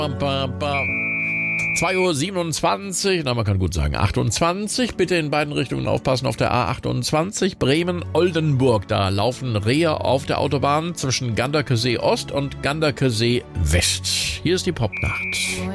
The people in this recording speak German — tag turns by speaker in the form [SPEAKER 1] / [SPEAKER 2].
[SPEAKER 1] 2:27 Uhr, na man kann gut sagen 28. Bitte in beiden Richtungen aufpassen auf der A28 Bremen-Oldenburg. Da laufen Rehe auf der Autobahn zwischen Ganderkesee Ost und Ganderkesee West. Hier ist die Popnacht.